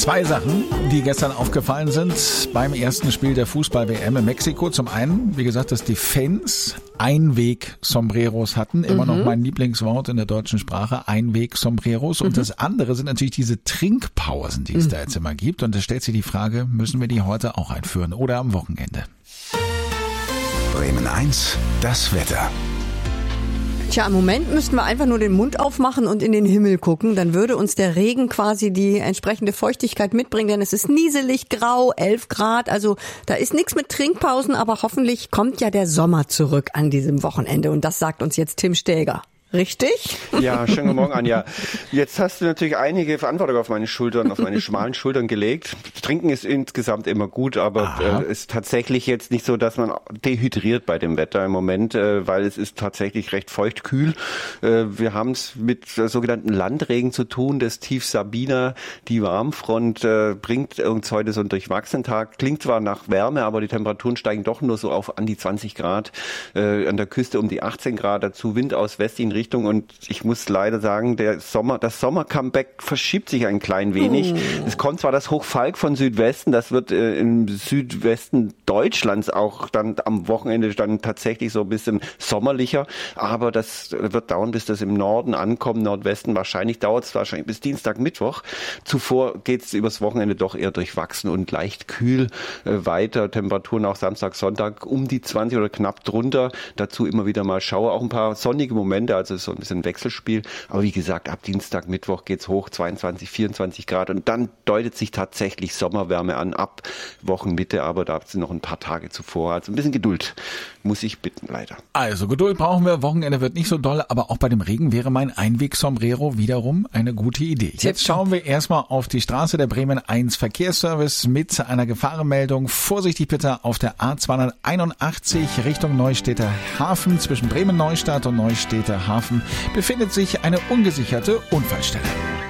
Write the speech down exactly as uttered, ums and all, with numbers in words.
Zwei Sachen, die gestern aufgefallen sind beim ersten Spiel der Fußball-W M in Mexiko. Zum einen, wie gesagt, dass die Fans Einweg-Sombreros hatten. Immer mhm. noch mein Lieblingswort in der deutschen Sprache, Einweg-Sombreros. Und mhm. das andere sind natürlich diese Trinkpausen, die es mhm. da jetzt immer gibt. Und da stellt sich die Frage, müssen wir die heute auch einführen oder am Wochenende? Bremen eins, das Wetter. Tja, im Moment müssten wir einfach nur den Mund aufmachen und in den Himmel gucken. Dann würde uns der Regen quasi die entsprechende Feuchtigkeit mitbringen, denn es ist nieselig, grau, elf Grad. Also da ist nichts mit Trinkpausen, aber hoffentlich kommt ja der Sommer zurück an diesem Wochenende. Und das sagt uns jetzt Tim Stäger. Richtig? Ja, schönen guten Morgen, Anja. Jetzt hast du natürlich einige Verantwortung auf meine Schultern, auf meine schmalen Schultern gelegt. Trinken ist insgesamt immer gut, aber es äh, ist tatsächlich jetzt nicht so, dass man dehydriert bei dem Wetter im Moment, äh, weil es ist tatsächlich recht feucht kühl. Äh, wir haben es mit äh, sogenannten Landregen zu tun, das Tief Sabina. Die Warmfront äh, bringt uns heute so einen durchwachsenen Tag. Klingt zwar nach Wärme, aber die Temperaturen steigen doch nur so auf an die zwanzig Grad. Äh, an der Küste um die achtzehn Grad. Dazu Wind aus West in Richtung. Und ich muss leider sagen, der Sommer, das Sommer-Comeback verschiebt sich ein klein wenig. Mm. Es kommt zwar das Hochfalk von Südwesten, das wird äh, im Südwesten Deutschlands auch dann am Wochenende dann tatsächlich so ein bisschen sommerlicher, aber das wird dauern, bis das im Norden ankommt, Nordwesten. Wahrscheinlich dauert es wahrscheinlich bis Dienstag, Mittwoch. Zuvor geht es übers Wochenende doch eher durchwachsen und leicht kühl äh, weiter. Temperaturen auch Samstag, Sonntag um die zwanzig oder knapp drunter. Dazu immer wieder mal Schauer, auch ein paar sonnige Momente, also so ein bisschen Wechselspiel. Aber wie gesagt, ab Dienstag, Mittwoch geht's hoch, zweiundzwanzig, vierundzwanzig Grad. Und dann deutet sich tatsächlich Sommerwärme an, ab Wochenmitte. Aber da sind noch ein paar Tage zuvor. Also ein bisschen Geduld muss ich bitten, leider. Also Geduld brauchen wir. Wochenende wird nicht so doll. Aber auch bei dem Regen wäre mein Einweg-Sombrero wiederum eine gute Idee. Jetzt schauen wir erstmal auf die Straße. Der Bremen eins Verkehrsservice mit einer Gefahrenmeldung. Vorsichtig bitte auf der A zweihunderteinundachtzig Richtung Neustädter Hafen. Zwischen Bremen-Neustadt und Neustädter Hafen befindet sich eine ungesicherte Unfallstelle.